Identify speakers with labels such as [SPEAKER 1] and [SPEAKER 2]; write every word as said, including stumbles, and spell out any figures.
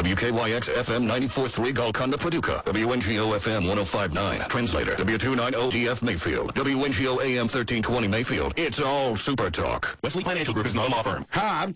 [SPEAKER 1] W K Y X F M ninety-four point three Golconda, Paducah. W N G O F M one oh five point nine. Translator, W two ninety D F Mayfield. W N G O A M thirteen twenty Mayfield. It's all Super Talk.
[SPEAKER 2] Wesley Financial Group is not a law firm.
[SPEAKER 3] Hi, I'm